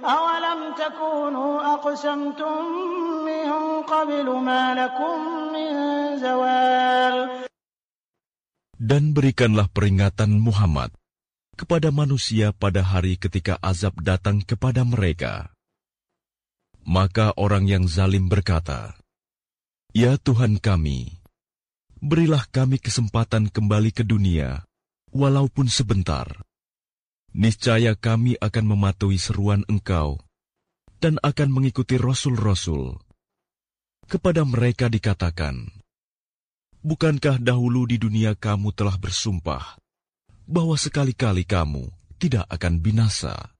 أَوَلَمْ تَكُونُوا أَقْسَمْتُم مِّن قَبْلُ مَا لَكُم مِّن زَوَالٍ. Dan berikanlah peringatan Muhammad kepada manusia pada hari ketika azab datang kepada mereka. Maka orang yang zalim berkata, "Ya Tuhan kami, berilah kami kesempatan kembali ke dunia, walaupun sebentar. Niscaya kami akan mematuhi seruan Engkau dan akan mengikuti Rasul-Rasul." Kepada mereka dikatakan, "Bukankah dahulu di dunia kamu telah bersumpah bahwa sekali-kali kamu tidak akan binasa?"